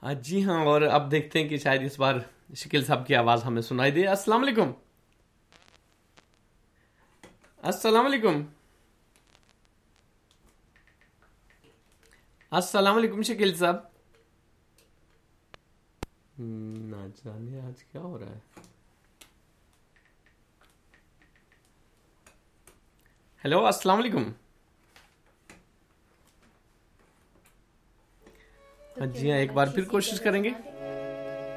जी हाँ, और अब देखते हैं कि शायद इस बार शकील साहब की आवाज़ हमें सुनाई दे। अस्सलाम वालेकुम। अस्सलाम वालेकुम। अस्सलाम वालेकुम शकील साहब। ना जाने आज क्या हो रहा है। हेलो, अस्सलाम वालेकुम। तो जी हाँ, एक बार फिर कोशिश करेंगे।